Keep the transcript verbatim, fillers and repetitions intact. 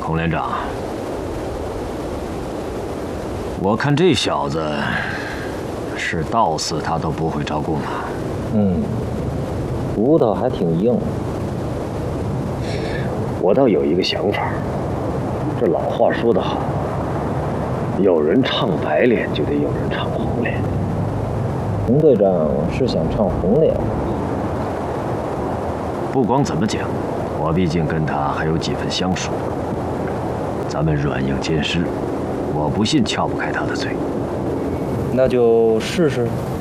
洪连长，我看这小子是到死他都不会招供的。 嗯，骨头还挺硬。 我倒有一个想法，这老话说得好，有人唱白脸，就得有人唱红脸。 洪队长是想唱红脸？ 不光怎么讲，我毕竟跟他还有几分相熟。咱们软硬兼施，我不信撬不开他的嘴。 那就试试。